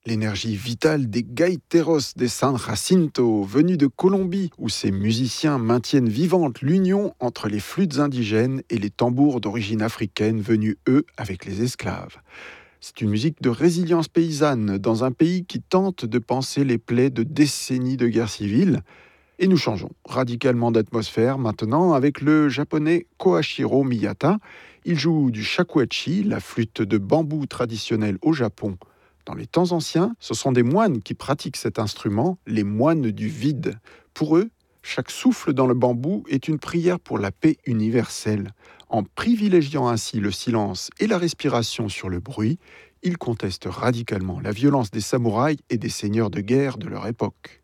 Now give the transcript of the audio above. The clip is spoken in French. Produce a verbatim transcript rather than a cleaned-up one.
L'énergie vitale des gaiteros de San Jacinto, venus de Colombie, où ces musiciens maintiennent vivante l'union entre les flûtes indigènes et les tambours d'origine africaine venus, eux, avec les esclaves. C'est une musique de résilience paysanne dans un pays qui tente de panser les plaies de décennies de guerre civile. Et nous changeons radicalement d'atmosphère maintenant avec le japonais Koashiro Miyata. Il joue du shakuhachi, la flûte de bambou traditionnelle au Japon. Dans les temps anciens, ce sont des moines qui pratiquent cet instrument, les moines du vide. Pour eux, chaque souffle dans le bambou est une prière pour la paix universelle. En privilégiant ainsi le silence et la respiration sur le bruit, ils contestent radicalement la violence des samouraïs et des seigneurs de guerre de leur époque.